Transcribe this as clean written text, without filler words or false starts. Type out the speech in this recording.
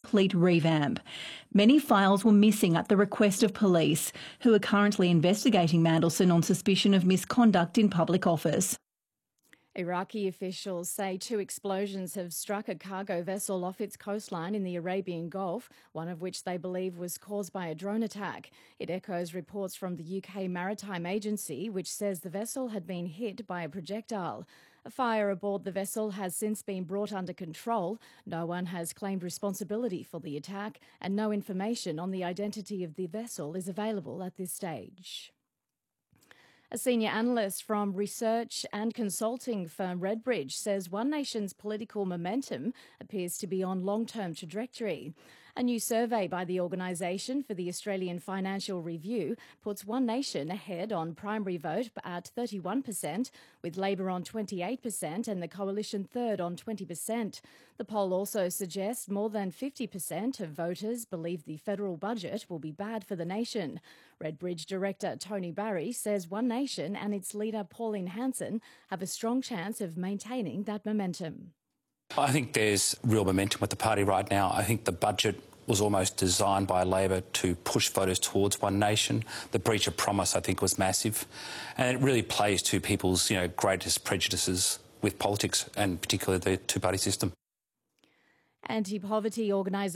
complete revamp. Many files were missing at the request of police, who are currently investigating Mandelson on suspicion of misconduct in public office. Iraqi officials say 2 explosions have struck a cargo vessel off its coastline in the Arabian Gulf, one of which they believe was caused by a drone attack. It echoes reports from the UK Maritime Agency, which says the vessel had been hit by a projectile. A fire aboard the vessel has since been brought under control. No one has claimed responsibility for the attack, and no information on the identity of the vessel is available at this stage. A senior analyst from research and consulting firm Redbridge says One Nation's political momentum appears to be on long-term trajectory. A new survey by the Organisation for the Australian Financial Review puts One Nation ahead on primary vote at 31%, with Labor on 28% and the Coalition third on 20%. The poll also suggests more than 50% of voters believe the federal budget will be bad for the nation. Redbridge Director Tony Barry says One Nation and its leader Pauline Hanson have a strong chance of maintaining that momentum. I think there's real momentum with the party right now. I think the budget was almost designed by Labor to push voters towards One Nation. The breach of promise, I think, was massive. And it really plays to people's, greatest prejudices with politics and particularly the two-party system. Anti-poverty organisation